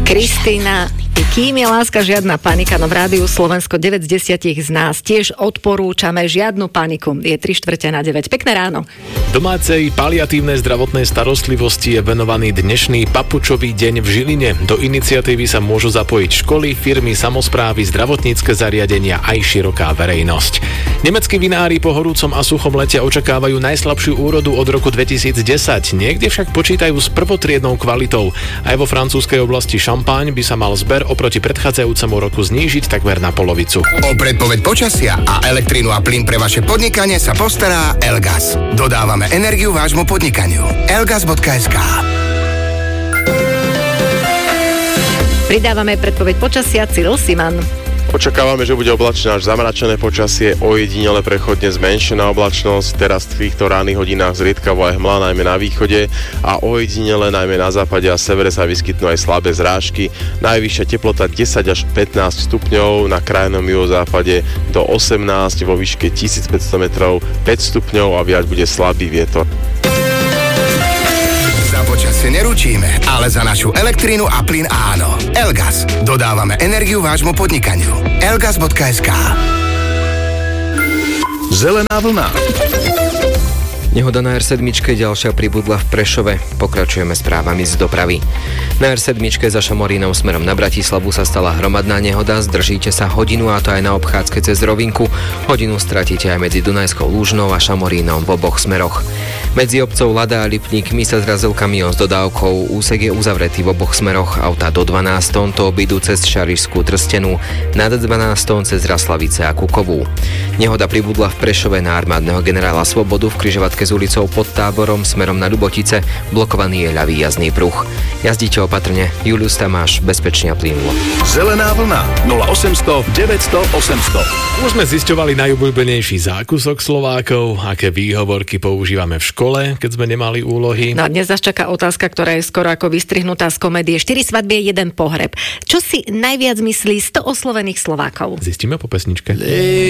Kristína, kým je láska, žiadna panika, no v rádiu Slovensko 9 z 10 z nás tiež odporúčame žiadnu paniku. Je 3:45. Pekné ráno. Domácej paliatívnej zdravotnej starostlivosti je venovaný dnešný papučový deň v Žiline. Do iniciatívy sa môžu zapojiť školy, firmy, samosprávy, zdravotnícke zariadenia aj široká verejnosť. Nemeckí vinári po horúcom a suchom lete očakávajú najslabšiu úrodu od roku 2010. Niekde však počítajú s prvotriednou kvalitou. Aj vo francúzskej oblasti Šampáň by sa mal zber oproti predchádzajúcemu roku znížiť takmer na polovicu. O predpoveď počasia a elektrínu a plyn pre vaše podnikanie sa postará Elgas. Dodávame energiu vášmu podnikaniu. Elgas.sk. Pridávame predpoveď počasia Cyril Siman. Očakávame, že bude oblačné až zamračené počasie, ojedinele prechodne zmenšená oblačnosť, teraz v týchto ranných hodinách zriedkavo aj hmla, najmä na východe, a ojedinele najmä na západe a severe sa vyskytnú aj slabé zrážky. Najvyššia teplota 10 až 15 stupňov, na krajnom juhozápade do 18, vo výške 1500 metrov 5 stupňov a viac bude slabý vietor. Počasie neručíme, ale za našu elektrínu a plyn áno. Elgas. Dodávame energiu vášmu podnikaniu. Elgas.sk. Zelená vlna. Nehoda na R7, ďalšia pribudla v Prešove. Pokračujeme správami z dopravy. Na R7 za Šamorínom smerom na Bratislavu sa stala hromadná nehoda. Zdržíte sa hodinu, a to aj na obchádzke cez Rovinku. Hodinu stratíte aj medzi Dunajskou Lúžnou a Šamorínom v oboch smeroch. Medzi obcov Lada a Lipníkmi sa zrazil kamión s dodávkou. Úsek je uzavretý v oboch smeroch. Autá do 12 tón to obídu cez Šarišskú Trstenu, nad 12 tón cez Raslavice a Kukovú. Nehoda pribudla v Prešove na Armádneho generála Svobodu v križovatke s ulicou Pod Táborom smerom na Ľubotice. Blokovaný je ľavý jazdný pruh. Jazdíte opatrne. Julius Tamáš, bezpečne a plynulo. Zelená vlna 0800 900 800. Už sme zisťovali najobľúbenejší zákusok Slovákov, aké výhovorky používame v škole, keď sme nemali úlohy. No a dnes nás čaká otázka, ktorá je skoro ako vystrihnutá z komédie 4 svadby, 1 pohreb. Čo si najviac myslí 100 oslovených Slovákov? Zistíme po pesničke.